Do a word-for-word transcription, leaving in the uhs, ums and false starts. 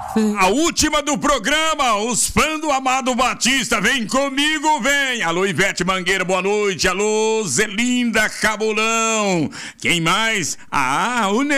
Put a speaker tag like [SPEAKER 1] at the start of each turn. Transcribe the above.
[SPEAKER 1] A última do programa, os fãs do Amado Batista, vem comigo, vem. Alô, Ivete Mangueira, boa noite. Alô, Zelinda Cabulão. Quem mais? Ah, o Ney.